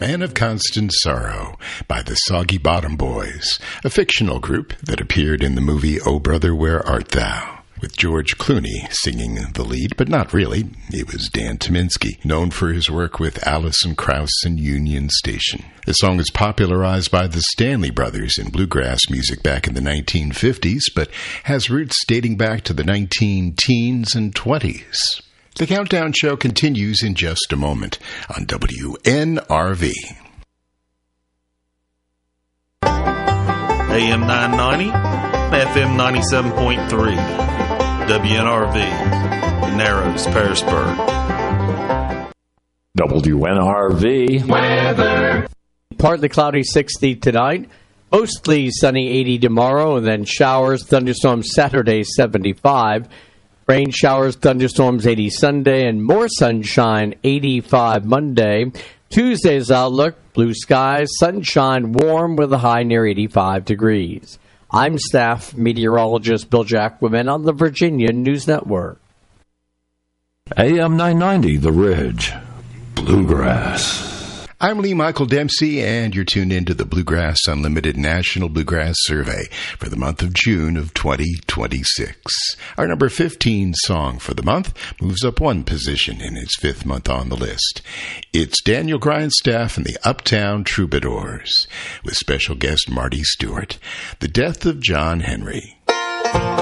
Man of Constant Sorrow by the Soggy Bottom Boys, a fictional group that appeared in the movie Oh Brother, Where Art Thou? With George Clooney singing the lead, but not really. It was Dan Tyminski, known for his work with Alison Krauss and Union Station. The song was popularized by the Stanley Brothers in bluegrass music back in the 1950s, but has roots dating back to the 19-teens and 20s. The Countdown Show continues in just a moment on WNRV. AM 990, FM 97.3. WNRV, Narrows, Pearisburg. WNRV weather. Partly cloudy, 60 tonight. Mostly sunny, 80 tomorrow, and then showers, thunderstorms Saturday, 75. Rain showers, thunderstorms 80 Sunday, and more sunshine 85 Monday. Tuesday's outlook, blue skies, sunshine, warm with a high near 85 degrees. I'm staff meteorologist Bill Jacquemin on the Virginia News Network. AM 990, The Ridge, Bluegrass. I'm Lee Michael Dempsey, and you're tuned into the Bluegrass Unlimited National Bluegrass Survey for the month of June of 2026. Our number 15 song for the month moves up one position in its fifth month on the list. It's Daniel Grindstaff and the Uptown Troubadours, with special guest Marty Stewart, The Death of John Henry.